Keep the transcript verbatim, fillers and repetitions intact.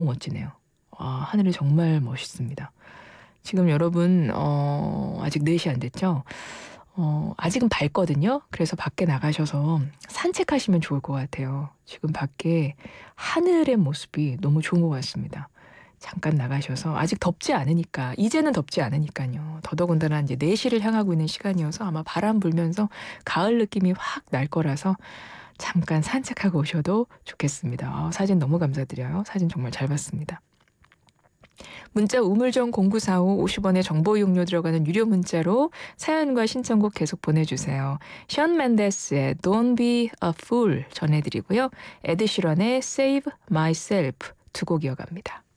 멋지네요. 아 하늘이 정말 멋있습니다. 지금 여러분 어 아직 네 시 안 됐죠? 어 아직은 밝거든요. 그래서 밖에 나가셔서 산책하시면 좋을 것 같아요. 지금 밖에 하늘의 모습이 너무 좋은 것 같습니다. 잠깐 나가셔서 아직 덥지 않으니까 이제는 덥지 않으니깐요. 더더군다나 인제 네 시를 향하고 있는 시간이어서 아마 바람 불면서 가을 느낌이 확 날 거라서 잠깐 산책하고 오셔도 좋겠습니다. 아 사진 너무 감사드려요. 사진 정말 잘 봤습니다. 문자 우물정 공구사오 오십 원의 정보 이용료 들어가는 유료 문자로 사연과 신청곡 계속 보내주세요. 션 맨데스의 Don't Be a Fool 전해드리고요. 에드 시런의 Save Myself 두 곡 이어갑니다.